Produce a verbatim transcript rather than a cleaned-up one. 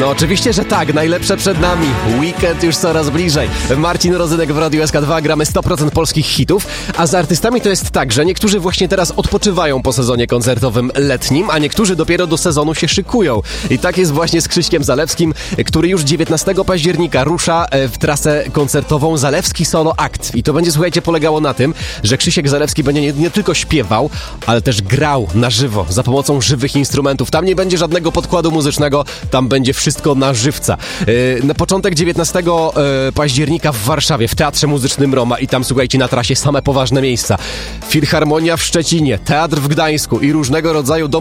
No oczywiście, że tak, najlepsze przed nami. Weekend już coraz bliżej. Marcin Rozynek w Radiu S K dwa, gramy sto procent polskich hitów, a z artystami to jest tak, że niektórzy właśnie teraz odpoczywają po sezonie koncertowym letnim, a niektórzy dopiero do sezonu się szykują. I tak jest właśnie z Krzyśkiem Zalewskim, który już dziewiętnastego października rusza w trasę koncertową Zalewski Solo Act. I to będzie, słuchajcie, polegało na tym, że Krzysiek Zalewski będzie nie, nie tylko śpiewał, ale też grał na żywo, za pomocą żywych instrumentów. Tam nie będzie żadnego podkładu muzycznego, tam będzie wszystko na żywca. Yy, na początek dziewiętnastego października w Warszawie, w Teatrze Muzycznym Roma i tam, słuchajcie, na trasie same poważne miejsca. Filharmonia w Szczecinie, Teatr w Gdańsku i różnego rodzaju dom